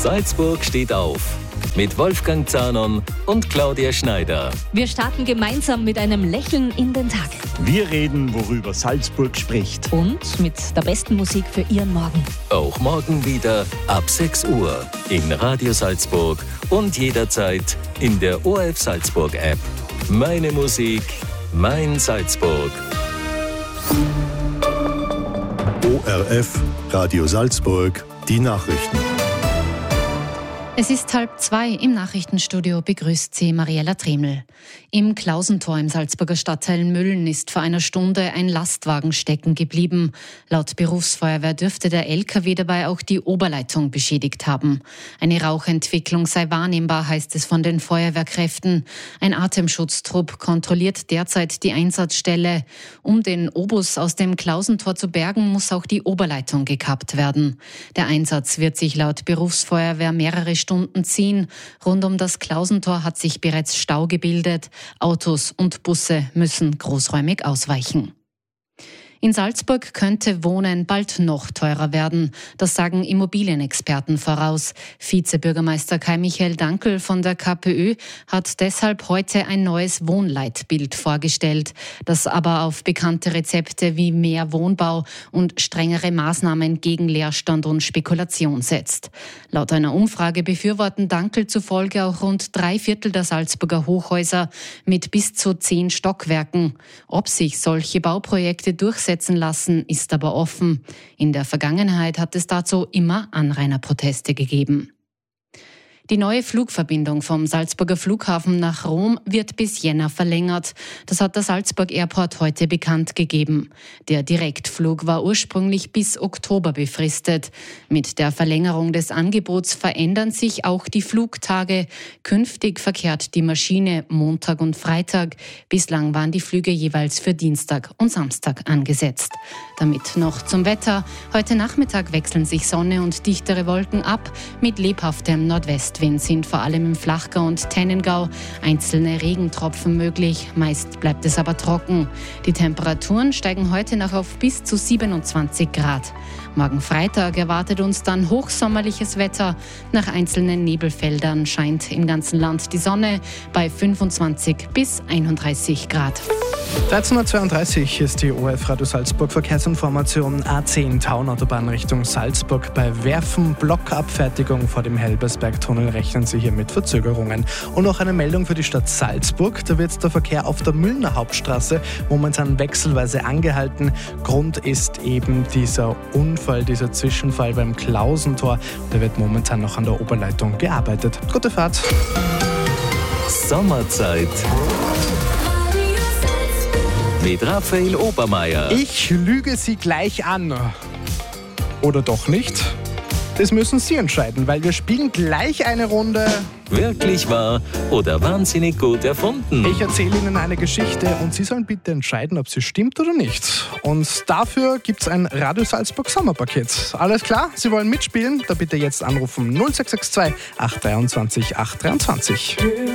Salzburg steht auf. Mit Wolfgang Zahnon und Claudia Schneider. Wir starten gemeinsam mit einem Lächeln in den Tag. Wir reden, worüber Salzburg spricht. Und mit der besten Musik für Ihren Morgen. Auch morgen wieder ab 6 Uhr in Radio Salzburg und jederzeit in der ORF Salzburg App. Meine Musik, mein Salzburg. ORF Radio Salzburg, die Nachrichten. Es ist 1:30 im Nachrichtenstudio, begrüßt Sie Mariella Tremel. Im Klausentor im Salzburger Stadtteil Mölln ist vor einer Stunde ein Lastwagen stecken geblieben. Laut Berufsfeuerwehr dürfte der LKW dabei auch die Oberleitung beschädigt haben. Eine Rauchentwicklung sei wahrnehmbar, heißt es von den Feuerwehrkräften. Ein Atemschutztrupp kontrolliert derzeit die Einsatzstelle. Um den Obus aus dem Klausentor zu bergen, muss auch die Oberleitung gekappt werden. Der Einsatz wird sich laut Berufsfeuerwehr mehrere Stunden ziehen. Rund um das Klausentor hat sich bereits Stau gebildet. Autos und Busse müssen großräumig ausweichen. In Salzburg könnte Wohnen bald noch teurer werden. Das sagen Immobilienexperten voraus. Vizebürgermeister Kai-Michael Dankl von der KPÖ hat deshalb heute ein neues Wohnleitbild vorgestellt, das aber auf bekannte Rezepte wie mehr Wohnbau und strengere Maßnahmen gegen Leerstand und Spekulation setzt. Laut einer Umfrage befürworten Dankl zufolge auch rund 3/4 der Salzburger Hochhäuser mit bis zu 10 Stockwerken. Ob sich solche Bauprojekte durchsetzen lassen, ist aber offen. In der Vergangenheit hat es dazu immer Anrainerproteste gegeben. Die neue Flugverbindung vom Salzburger Flughafen nach Rom wird bis Jänner verlängert. Das hat der Salzburg Airport heute bekannt gegeben. Der Direktflug war ursprünglich bis Oktober befristet. Mit der Verlängerung des Angebots verändern sich auch die Flugtage. Künftig verkehrt die Maschine Montag und Freitag. Bislang waren die Flüge jeweils für Dienstag und Samstag angesetzt. Damit noch zum Wetter. Heute Nachmittag wechseln sich Sonne und dichtere Wolken ab. Mit lebhaftem Nordwestwind sind vor allem im Flachgau und Tennengau einzelne Regentropfen möglich. Meist bleibt es aber trocken. Die Temperaturen steigen heute noch auf bis zu 27 Grad. Morgen Freitag erwartet uns dann hochsommerliches Wetter. Nach einzelnen Nebelfeldern scheint im ganzen Land die Sonne bei 25 bis 31 Grad. 13:32 ist die ORF Radio Salzburg Verkehrsinformation. A10 Taunautobahn Richtung Salzburg bei Werfen. Blockabfertigung vor dem Helbersbergtunnel, rechnen Sie hier mit Verzögerungen. Und noch eine Meldung für die Stadt Salzburg. Da wird der Verkehr auf der Müllner Hauptstraße momentan wechselweise angehalten. Grund ist eben dieser Unfall, dieser Zwischenfall beim Klausentor. Da wird momentan noch an der Oberleitung gearbeitet. Gute Fahrt. Sommerzeit mit Raphael Obermeier. Ich lüge Sie gleich an. Oder doch nicht? Das müssen Sie entscheiden, weil wir spielen gleich eine Runde. Wirklich wahr oder wahnsinnig gut erfunden? Ich erzähle Ihnen eine Geschichte und Sie sollen bitte entscheiden, ob sie stimmt oder nicht. Und dafür gibt es ein Radio Salzburg Sommerpaket. Alles klar? Sie wollen mitspielen? Da bitte jetzt anrufen 0662 823 823.